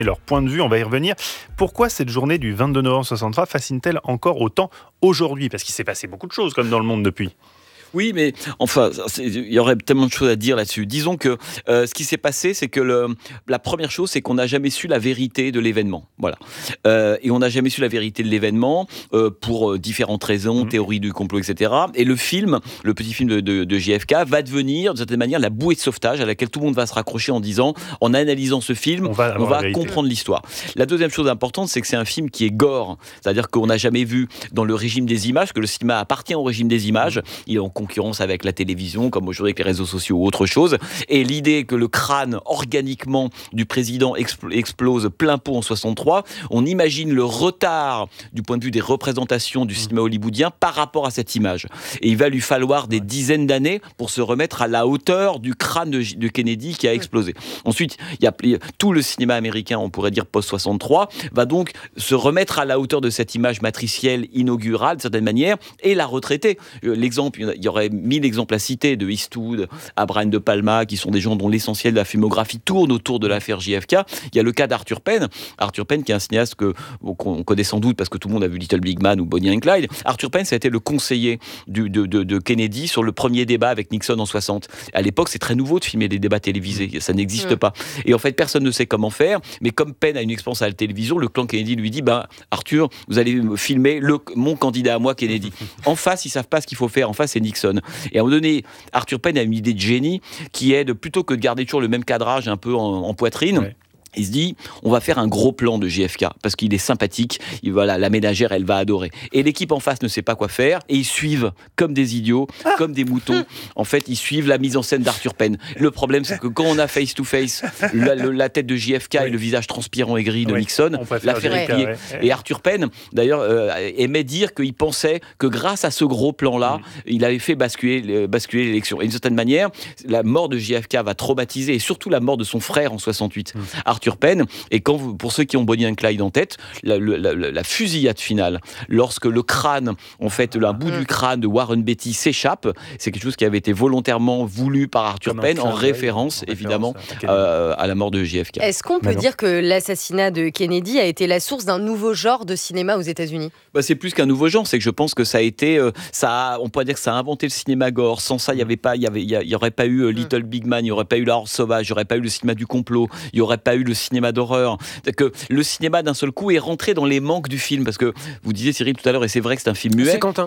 leur point de vue, on va y revenir. Pourquoi cette journée du 22 novembre 63 fascine-t-elle encore autant aujourd'hui ? Parce qu'il s'est passé beaucoup de choses comme dans le monde depuis. Oui, mais enfin, il y aurait tellement de choses à dire là-dessus. Disons que ce qui s'est passé, c'est que la première chose, c'est qu'on n'a jamais su la vérité de l'événement. Voilà. Et on n'a jamais su la vérité de l'événement pour différentes raisons, théories du complot, etc. Et le petit film de JFK, va devenir, d'une certaine manière, la bouée de sauvetage à laquelle tout le monde va se raccrocher en disant, en analysant ce film, on va comprendre l'histoire. La deuxième chose importante, c'est que c'est un film qui est gore. C'est-à-dire qu'on n'a jamais vu dans le régime des images, que le cinéma appartient au régime des images. Il est en concurrence avec la télévision, comme aujourd'hui avec les réseaux sociaux ou autre chose. Et l'idée que le crâne, organiquement, du président explose plein pot en 63, on imagine le retard du point de vue des représentations du cinéma hollywoodien par rapport à cette image. Et il va lui falloir des dizaines d'années pour se remettre à la hauteur du crâne de Kennedy qui a explosé. Ensuite, il y a tout le cinéma américain, on pourrait dire post-63, va donc se remettre à la hauteur de cette image matricielle inaugurale, de certaine manière, et la retraiter. L'exemple, il y aurait 1000 exemples à citer, de Eastwood à Brian De Palma, qui sont des gens dont l'essentiel de la filmographie tourne autour de l'affaire JFK. Il y a le cas d'Arthur Penn. Arthur Penn, qui est un cinéaste qu'on connaît sans doute parce que tout le monde a vu Little Big Man ou Bonnie and Clyde. Arthur Penn, ça a été le conseiller de Kennedy sur le premier débat avec Nixon en 60. À l'époque, c'est très nouveau de filmer des débats télévisés. Ça n'existe pas. Et en fait, personne ne sait comment faire. Mais comme Penn a une expérience à la télévision, le clan Kennedy lui dit, Arthur, vous allez filmer mon candidat à moi, Kennedy. En face, ils savent pas ce qu'il faut faire. En face, c'est Nixon. Et à un moment donné, Arthur Penn a une idée de génie qui est plutôt que de garder toujours le même cadrage un peu en poitrine, il se dit, on va faire un gros plan de JFK parce qu'il est sympathique. La ménagère, elle va adorer. Et l'équipe en face ne sait pas quoi faire et ils suivent comme des idiots, comme des moutons. En fait, ils suivent la mise en scène d'Arthur Penn. Le problème, c'est que quand on a face to face la tête de JFK et le visage transpirant et gris de Nixon, l'affaire est pliée. Et Arthur Penn, d'ailleurs, aimait dire qu'il pensait que grâce à ce gros plan-là, il avait fait basculer l'élection. Et d'une certaine manière, la mort de JFK va traumatiser, et surtout la mort de son frère en 68. Arthur Penn, et pour ceux qui ont Bonnie and Clyde en tête, la fusillade finale, lorsque le crâne, en fait, un bout du crâne de Warren Beatty s'échappe, c'est quelque chose qui avait été volontairement voulu par Arthur Penn, en référence, évidemment, à la mort de JFK. Est-ce qu'on peut dire que l'assassinat de Kennedy a été la source d'un nouveau genre de cinéma aux États-Unis ? C'est plus qu'un nouveau genre, c'est que je pense que ça a été, on pourrait dire que ça a inventé le cinéma gore. Sans ça, il y aurait pas eu Little Big Man, il y aurait pas eu La Horse Sauvage, il y aurait pas eu le cinéma du complot, il y aurait pas eu le cinéma d'horreur. Que le cinéma d'un seul coup est rentré dans les manques du film, parce que vous disiez, Cyril, tout à l'heure, et c'est vrai que c'est un film muet. C'est Quentin.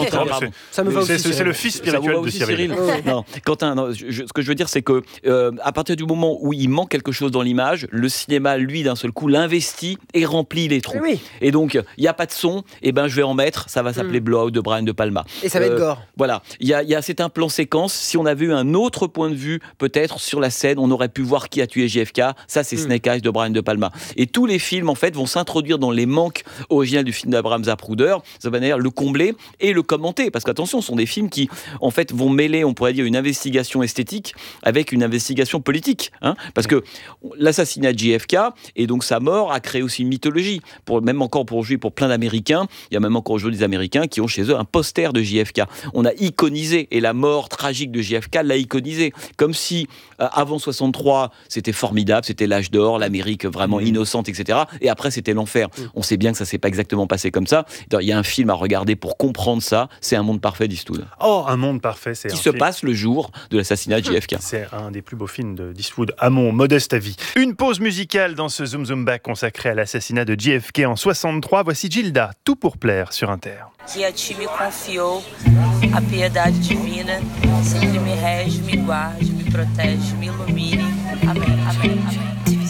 Ça me va aussi. C'est le fils spirituel de Cyril. Non, Quentin, ce que je veux dire, c'est que à partir du moment où il manque quelque chose dans l'image, le cinéma, lui, d'un seul coup, l'investit et remplit les trous. Et donc, il n'y a pas de son, et je vais en mettre, ça va s'appeler Blowout de Brian De Palma. Et ça va être gore. Voilà, c'est un plan séquence. Si on avait eu un autre point de vue, peut-être, sur la scène, on aurait pu voir qui a tué JFK. Ça, c'est Snake Eyes de Brian De Palma. Et tous les films, en fait, vont s'introduire dans les manques originaux du film d'Abraham Zapruder. Ça va d'ailleurs le combler et le commenter. Parce qu'attention, ce sont des films qui, en fait, vont mêler, on pourrait dire, une investigation esthétique avec une investigation politique. Parce que l'assassinat de JFK et donc sa mort a créé aussi une mythologie. Même encore pour aujourd'hui, pour plein d'Américains, il y a même encore aujourd'hui des Américains qui ont chez eux un poster de JFK. On a iconisé, et la mort tragique de JFK l'a iconisé. Comme si, avant 63, c'était formidable, c'était l'âge d'or, l'Amérique vraiment innocente, etc. Et après, c'était l'enfer. On sait bien que ça s'est pas exactement passé comme ça. Il y a un film à regarder pour comprendre ça. C'est Un monde parfait d'Eastwood. Oh, Un monde parfait, c'est qui se passe le jour de l'assassinat de JFK. C'est un des plus beaux films d'Eastwood, à mon modeste avis. Une pause musicale dans ce Zoom Zoom Back consacré à l'assassinat de JFK en 63. Voici Gilda, Tout pour plaire sur Inter. Que a ti me confiou a piedade divina, sempre me rege, me guarde, me protege, me ilumine. Amém, amém, amém.